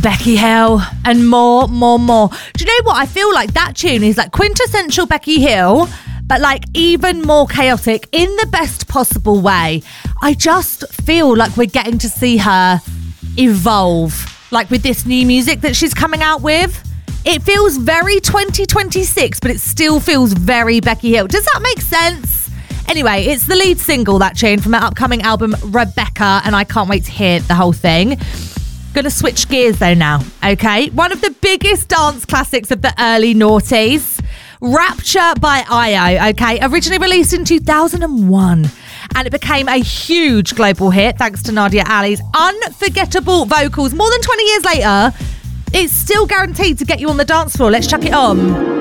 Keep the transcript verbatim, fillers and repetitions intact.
Becky Hill and more, more, more. Do you know what? I feel like that tune is like quintessential Becky Hill, but like even more chaotic in the best possible way. I just feel like we're getting to see her evolve, like with this new music that she's coming out with. It feels very twenty twenty-six, but it still feels very Becky Hill. Does that make sense? Anyway, it's the lead single, that tune, from her upcoming album, Rebecca, and I can't wait to hear the whole thing. Gonna switch gears though now, okay? One of the biggest dance classics of the early noughties, Rapture by I O, okay? Originally released in two thousand one. And it became a huge global hit thanks to Nadia Ali's unforgettable vocals. More than twenty years later, it's still guaranteed to get you on the dance floor. Let's chuck it on.